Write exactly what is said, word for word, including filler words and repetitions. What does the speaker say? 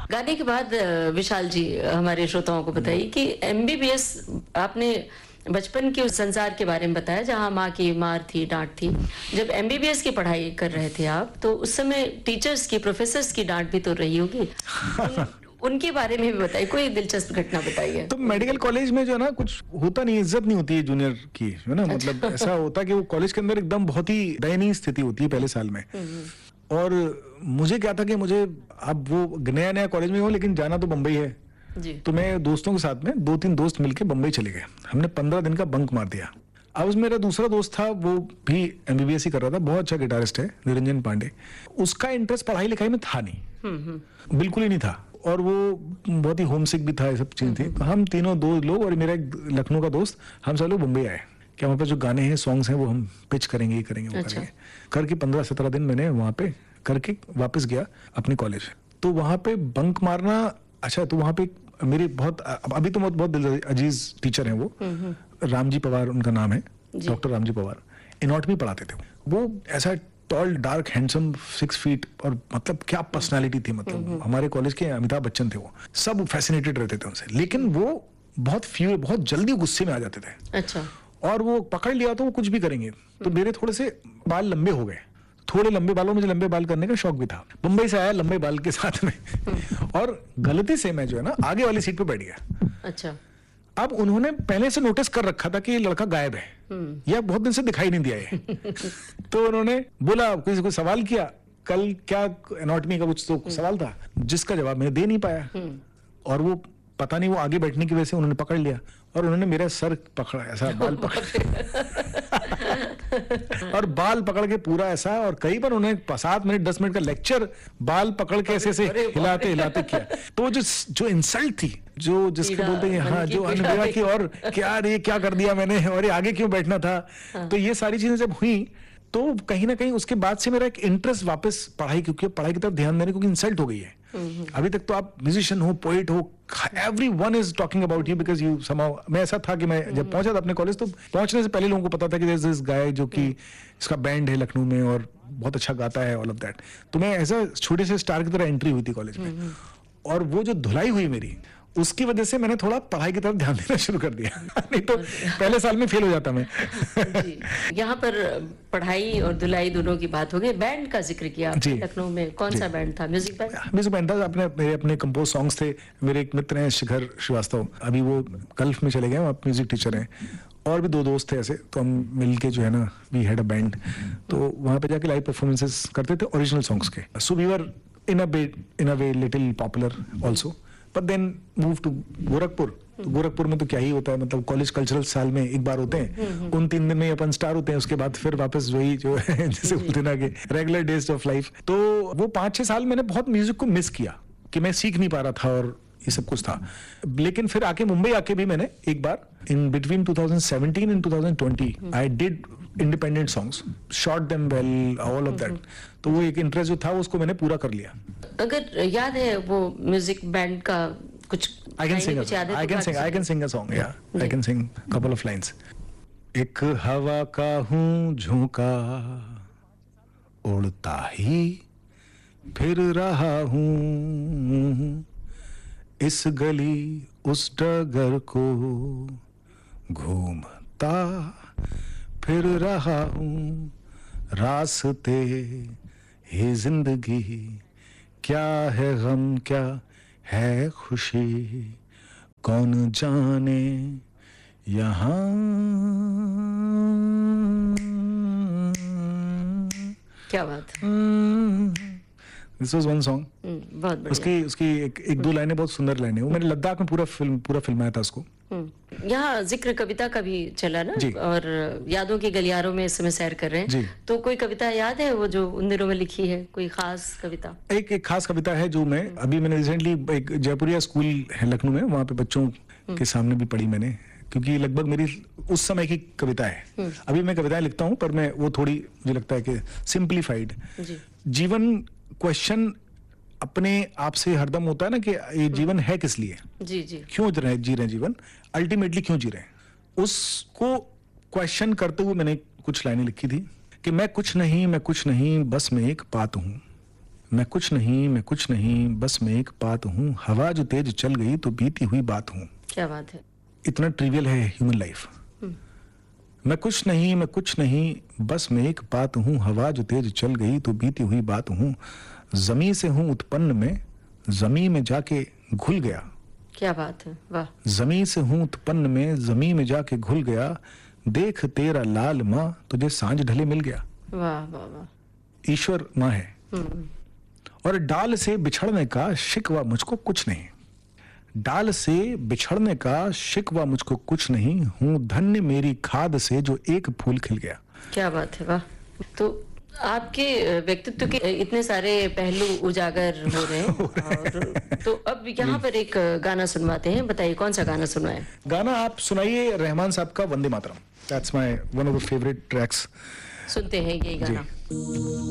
गाने के बाद अ, विशाल जी अ, हमारे श्रोताओं को बताइए कि एमबीबीएस आपने बचपन के उस संसार के बारे में बताया जहां माँ की मार थी, डांट थी। जब एमबीबीएस की पढ़ाई कर रहे थे आप, तो उस समय टीचर्स की, प्रोफेसर्स की डांट भी तो रही होगी। उन, उनके बारे में भी बताइए, कोई दिलचस्प घटना बताइए। तो मेडिकल कॉलेज में जो है ना, कुछ होता नहीं, इज्जत नहीं होती है जूनियर की, है ना। मतलब ऐसा होता है कि वो कॉलेज के अंदर एकदम बहुत ही दयनीय स्थिति होती है पहले साल में। और मुझे क्या था कि मुझे, अब वो नया नया कॉलेज में हूँ लेकिन जाना तो बम्बई है जी। तो मैं दोस्तों के साथ में, दो तीन दोस्त मिलके बम्बई चले गए। हमने पंद्रह दिन का बंक मार दिया। अब मेरा दूसरा दोस्त था, वो भी एमबीबीएस ही कर रहा था, बहुत अच्छा गिटारिस्ट है, निरंजन पांडे। उसका इंटरेस्ट पढ़ाई लिखाई में था नहीं, बिल्कुल ही नहीं था, और वो बहुत ही होमसिक भी था, ये सब चीजें थी। हम तीनों दो लोग और मेरा एक लखनऊ का दोस्त, हम सब लोग बम्बई आए कि हमारे पास जो गाने हैं, सॉन्ग्स हैं, वो हम पिच करेंगे, ये करेंगे, वो अच्छा। करेंगे करके पंद्रह सत्रह दिन मैंने वहाँ पे करके वापस गया अपने कॉलेज। तो वहाँ पे बंक मारना, अच्छा, तो वहाँ पे मेरे बहुत, अभी तो बहुत बहुत दिल अजीज टीचर हैं वो, रामजी पवार उनका नाम है, डॉक्टर रामजी पवार। इनॉट में पढ़ाते थे वो, ऐसा toll, dark, handsome, six feet, और मतलब क्या पर्सनालिटी थी। मतलब हमारे कॉलेज के अमिताभ बच्चन थे वो, सब फैसिनेटेड रहते थे उनसे। लेकिन वो बहुत फ्यू बहुत जल्दी गुस्से में आ जाते थे। अच्छा। और वो पकड़ लिया तो वो कुछ भी करेंगे। तो मेरे थोड़े से बाल लंबे हो गए, थोड़े लंबे बालों, मुझे लंबे बाल करने का शौक भी था। मुंबई से आया लंबे बाल के साथ में और गलती से मैं जो है ना आगे वाली सीट पे बैठ गया। अच्छा। अब उन्होंने पहले से नोटिस कर रखा था कि ये लड़का गायब है, या बहुत दिन से दिखाई नहीं दिया है। तो उन्होंने बोला, किसी को सवाल किया, कल क्या एनाटॉमी का कुछ तो सवाल था, जिसका जवाब मैं दे नहीं पाया। और वो पता नहीं, वो आगे बैठने की वजह से उन्होंने पकड़ लिया और उन्होंने मेरा सर पकड़ा, ऐसा बाल पकड़ और बाल पकड़ के पूरा ऐसा, और कई बार उन्होंने सात मिनट दस मिनट का लेक्चर बाल पकड़ के ऐसे ऐसे हिलाते हिलाते किया। तो जो जो इंसल्ट थी, जो जिसको बोलते हैं, हाँ, जो अनबिया की, और क्या ये क्या कर दिया मैंने, और ये आगे क्यों बैठना था। तो ये सारी चीजें जब हुई तो कहीं ना कहीं उसके बाद से मेरा एक इंटरेस्ट वापस पढ़ाई, क्योंकि पढ़ाई की तरफ ध्यान देने, क्योंकि इंसल्ट हो गई है। अभी तक तो आप म्यूजिशियन हो, पोइट हो, every one is talking about you because you somehow. मैं ऐसा था कि मैं जब पहुंचा था अपने कॉलेज, तो पहुंचने से पहले लोगों को पता था कि देयर इज दिस गाय जो कि इसका बैंड है लखनऊ में और बहुत अच्छा गाता है, ऑल ऑफ दैट। तो मैं ऐसा छोटे से स्टार की तरह एंट्री हुई थी कॉलेज में, और वो जो धुलाई हुई मेरी, उसकी वजह से मैंने थोड़ा पढ़ाई की तरफ ध्यान देना शुरू कर दिया। नहीं तो पहले साल में फेल हो जाता मैं। जी। यहाँ पर पढ़ाई और धुलाई दोनों की बात हो गई। बैंड का जिक्र किया आपने, लखनऊ में कौन सा बैंड था? Music band? म्यूजिक बैंड था। अपने मेरे अपने कंपोज सॉन्ग्स थे। मेरे एक मित्र हैं शिखर श्रीवास्तव, अभी वो गल्फ में चले गए, आप म्यूजिक टीचर हैं। और भी दो दोस्त थे ऐसे, तो हम मिलके जो है ना, वी हैड अ बैंड। तो वहाँ पे जाके लाइव परफॉर्मेंसेस करते थे ओरिजिनल सॉन्ग्स के। So we were in a way in a way little popular also, but then move to Gorakhpur. तो गोरखपुर में तो क्या ही होता है, मतलब कॉलेज कल्चरल साल में एक बार होते हैं, उन तीन दिन में अपन स्टार होते हैं, उसके बाद फिर वापस वही जो है जैसे बोलते ना कि रेगुलर डेज ऑफ लाइफ। तो वो पांच छह साल मैंने बहुत म्यूजिक को मिस किया कि मैं सीख नहीं पा रहा था और ये सब कुछ था। लेकिन फिर आके मुंबई आके भी मैंने एक बार in between twenty seventeen and twenty twenty I did independent songs, shot them well, all of that. तो वो एक इंटरेस्ट जो था उसको मैंने पूरा कर लिया। अगर याद है वो म्यूजिक बैंड का कुछ? I can sing. I can sing. I can sing a song. Yeah, I can sing couple of lines. एक हवा का हूँ झोंका, उड़ता ही फिर रहा हूँ, इस गली उस डगर को घूमता फिर रहा हूँ, रास्ते ही जिंदगी, क्या है गम क्या है खुशी, कौन जाने यहाँ। क्या बात है। This was one song. बहुत बढ़िया। उसकी उसकी एक, एक दो लाइनें बहुत सुंदर लाइनें, वो मैंने लद्दाख में पूरा फिल्म पूरा फिल्माया था उसको। यहाँ जिक्र कविता का भी चला ना, और यादों के गलियारों में इस समय सैर कर रहे हैं, तो कोई कविता याद है वो जो उन दिनों में लिखी है, कोई खास कविता? एक एक खास कविता है जो मैं अभी मैंने रिसेंटली एक जयपुरिया स्कूल है लखनऊ में, वहाँ पे बच्चों के सामने भी पढ़ी मैंने, क्योंकि लगभग मेरी उस समय की कविता है। अभी मैं कविताएं लिखता हूँ पर मैं वो थोड़ी, मुझे लगता है कि सिंप्लीफाइड। जीवन क्वेश्चन अपने आप से हरदम होता है ना कि ये जीवन है किस लिए, जी जी, क्यों जी रहे जी रहे जीवन, अल्टीमेटली क्यों जी रहे हैं, उसको क्वेश्चन करते हुए मैंने कुछ लाइनें लिखी थी कि मैं कुछ नहीं मैं कुछ नहीं बस मैं एक बात हूं, मैं कुछ नहीं, मैं कुछ नहीं, बस मैं एक बात हूँ, हवा जो तेज चल गई तो बीती हुई बात हूँ। क्या बात है। इतना ट्रिवियल है ह्यूमन लाइफ। मैं कुछ नहीं, मैं कुछ नहीं, बस मैं एक बात हूँ, हवा जो तेज चल गई तो बीती हुई बात हूँ। जमी से हूँ उत्पन्न में, जमी में जाके घुल गया। क्या बात है, वाह। जमी से हूँ उत्पन्न में, जमी में जाके घुल गया। देख तेरा लाल माँ, तुझे सांझ ढले मिल गया। वाह वाह वाह। ईश्वर माँ है। और डाल से बिछड़ने का शिकवा मुझको कुछ नहीं, डाल से बिछड़ने का शिकवा मुझको कुछ नहीं, हूँ धन्य मेरी खाद से जो एक फूल खिल गया। क्या बात है, वाह। तो आपके व्यक्तित्व के इतने सारे पहलू उजागर हो रहे हैं और तो अब यहाँ पर एक गाना सुनवाते हैं। बताइए कौन सा गाना सुनवाएं? गाना आप सुनाइए रहमान साहब का Vande Mataram. That's my one of the favourite tracks. सुनते हैं ये गाना।